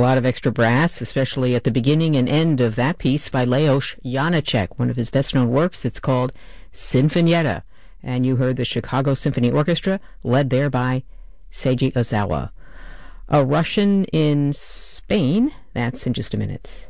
lot of extra brass, especially at the beginning and end of that piece by Leos Janáček, one of his best-known works. It's called Sinfonietta, and you heard the Chicago Symphony Orchestra, led there by Seiji Ozawa. A Russian in Spain, that's in just a minute.